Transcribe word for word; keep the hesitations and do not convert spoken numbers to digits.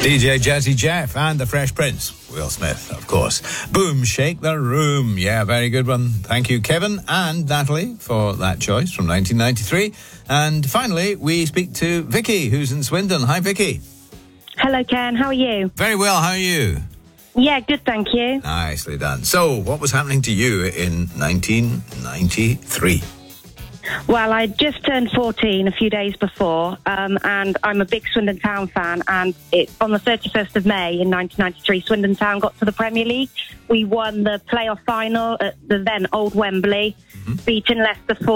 D J Jazzy Jeff and the Fresh Prince, Will Smith, of course. Boom, shake the room. Yeah, very good one. Thank you, Kevin and Natalie, for that choice from nineteen ninety-three. And finally, we speak to Vicky, who's in Swindon. Hi, Vicky. Hello, Ken. How are you? Very well. How are you? Yeah, good, thank you. Nicely done. So, what was happening to you in nineteen ninety-three? Well, I just turned fourteen a few days before, um, and I'm a big Swindon Town fan, and it, on the thirty-first of May in nineteen ninety-three, Swindon Town got to the Premier League. We won the playoff final at the then Old Wembley, mm-hmm. beating Leicester four